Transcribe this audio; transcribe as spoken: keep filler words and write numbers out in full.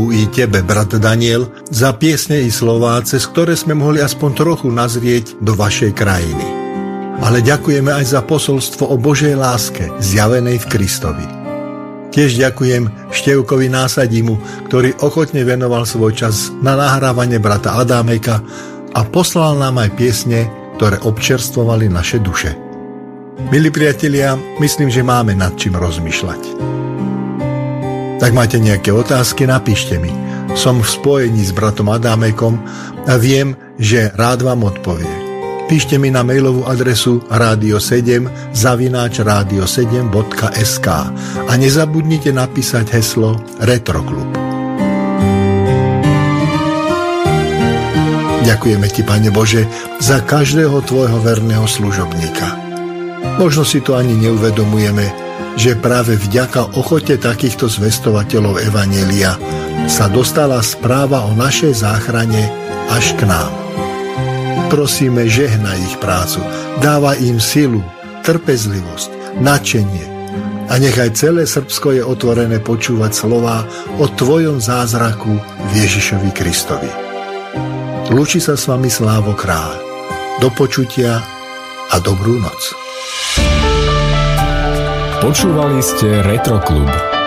i tebe, brat Daniel, za piesne i slová, cez ktoré sme mohli aspoň trochu nazrieť do vašej krajiny. Ale ďakujeme aj za posolstvo o Božej láske, zjavenej v Kristovi. Tiež ďakujem Števkovi Násadimu, ktorý ochotne venoval svoj čas na nahrávanie brata Adámeka a poslal nám aj piesne, ktoré občerstvovali naše duše. Milí priatelia, myslím, že máme nad čím rozmýšľať. Tak máte nejaké otázky, napíšte mi. Som v spojení s bratom Adámekom a viem, že rád vám odpovie. Píšte mi na mailovú adresu rádio sedem zavináč rádio sedem bodka es ká a nezabudnite napísať heslo Retroklub. Ďakujeme ti, Pane Bože, za každého tvojho verného služobníka. Možno si to ani neuvedomujeme, že práve vďaka ochote takýchto zvestovateľov evanjelia sa dostala správa o našej záchrane až k nám. Prosíme, žehnaj ich prácu, dávaj im silu, trpezlivosť, nadšenie a nechaj celé Srbsko je otvorené počúvať slová o tvojom zázraku v Ježišovi Kristovi. Lúči sa s vami Slávo Kráľ. Do počutia a dobrú noc. Počúvali ste Retroklub.